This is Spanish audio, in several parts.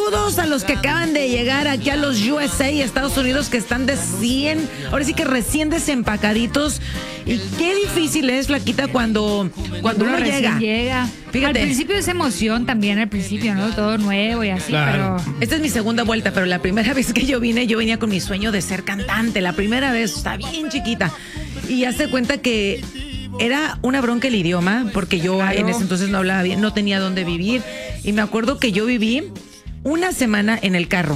Saludos a los que acaban de llegar aquí a los USA, Estados Unidos, que están ahora sí que recién desempacaditos. Y qué difícil es, Flaquita, cuando uno llega. Fíjate. Al principio es emoción también, al principio, ¿no? Todo nuevo y así, claro. Pero... Esta es mi segunda vuelta, pero la primera vez que yo venía con mi sueño de ser cantante. La primera vez, está bien chiquita. Y ya se cuenta que era una bronca el idioma, porque yo en ese entonces no hablaba bien, no tenía dónde vivir. Y me acuerdo que yo viví una semana en el carro.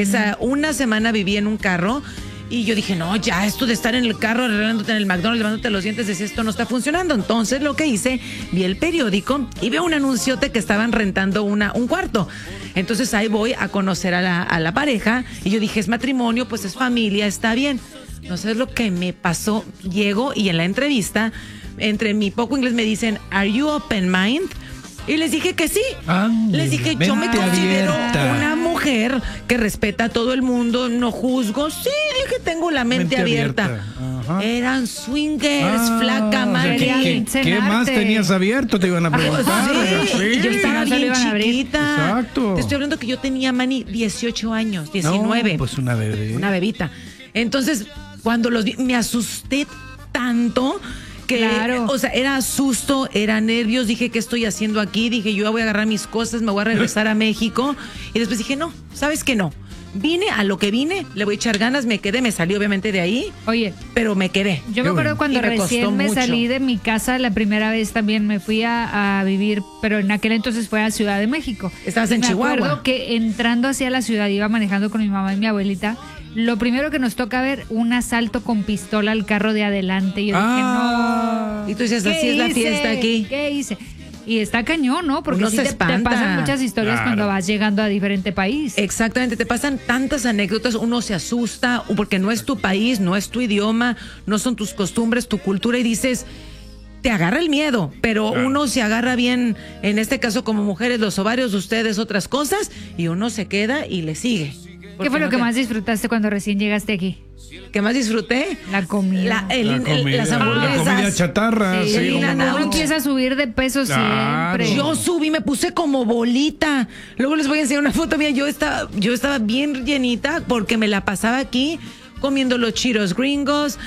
Una semana viví en un carro. Y yo dije, no, ya esto de estar en el carro, arreglándote en el McDonald's, levándote los dientes, decía, esto no está funcionando. Entonces lo que hice, vi el periódico y veo un anunciote que estaban rentando un cuarto. Entonces ahí voy a conocer a la pareja y yo dije, es matrimonio, pues es familia, está bien. No sé lo que me pasó. Llego y en la entrevista, entre mi poco inglés me dicen, ¿Are you open mind? Y les dije que sí. Les dije, yo me considero una mujer que respeta a todo el mundo, no juzgo. Sí, dije, tengo la mente abierta. Eran swingers, flaca, madre. ¿Qué más tenías abierto? Te iban a preguntar. Sí, yo estaba bien chiquita. Exacto. Te estoy hablando que yo tenía, Manny, 18 años, 19. No, pues una bebé. Una bebita. Entonces, cuando los vi, me asusté tanto que, o sea, era susto, era nervios, dije, ¿qué estoy haciendo aquí? Dije, yo voy a agarrar mis cosas, me voy a regresar a México. Y después dije, no, ¿sabes qué? No. Vine a lo que vine, le voy a echar ganas, me quedé, me salí obviamente de ahí. Oye, pero me quedé. Yo me acuerdo cuando recién me salí de mi casa, la primera vez también me fui a vivir, pero en aquel entonces fue a Ciudad de México. Estabas en Chihuahua. Me acuerdo que entrando hacia la ciudad, iba manejando con mi mamá y mi abuelita. Lo primero que nos toca ver, un asalto con pistola al carro de adelante. Y yo dije, no. Y tú dices, así es la fiesta aquí. ¿Qué hice? Y está cañón, ¿no? Porque uno sí se te pasan muchas historias cuando vas llegando a diferente país. Exactamente, te pasan tantas anécdotas, uno se asusta, porque no es tu país, no es tu idioma, no son tus costumbres, tu cultura, y dices, te agarra el miedo, pero uno se agarra bien, en este caso como mujeres, los ovarios de ustedes, otras cosas, y uno se queda y le sigue. ¿Qué fue lo que más disfrutaste cuando recién llegaste aquí? ¿Qué más disfruté? La comida. Las hamburguesas. La comida chatarra. Sí, uno empieza a subir de peso siempre. Yo subí, me puse como bolita. Luego les voy a enseñar una foto mía. Yo estaba bien llenita porque me la pasaba aquí comiendo los Cheetos gringos,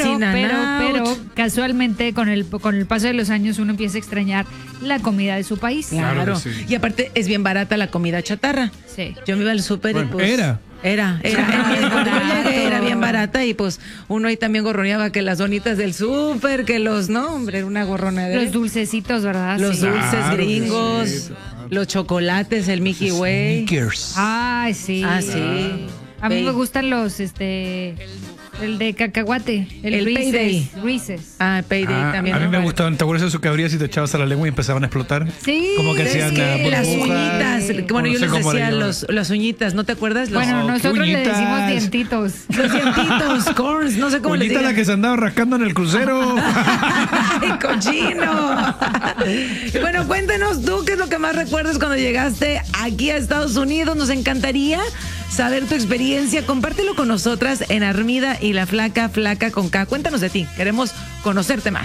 pero casualmente con el paso de los años uno empieza a extrañar la comida de su país. Claro. Sí. Y aparte es bien barata la comida chatarra. Sí. Yo me iba al súper y pues... Era bien barata y pues uno ahí también gorroneaba que las donitas del súper, que era una gorronadera. Los dulcecitos, ¿verdad? Los dulces gringos, los chocolates, el Mickey Way. Snickers. Ay, sí. Sí. A mí me gustan los, el de cacahuate, el Reese's. Ah, Payday también. A mí me gustaban, ¿te acuerdas de eso que abrías y te echabas a la lengua y empezaban a explotar? Sí. Como que hacían las uñitas. Bueno, yo les decía las uñitas, ¿no te acuerdas? Bueno, nosotros le decimos dientitos. Los dientitos, corns, no sé cómo les digan. La que se andaba rascando en el crucero. ¡Ay, cochino! Bueno, cuéntenos tú qué es lo que más recuerdas cuando llegaste aquí a Estados Unidos. Nos encantaría saber tu experiencia. Compártelo con nosotras en Armida y la Flaca con K. Cuéntanos de ti. Queremos conocerte más.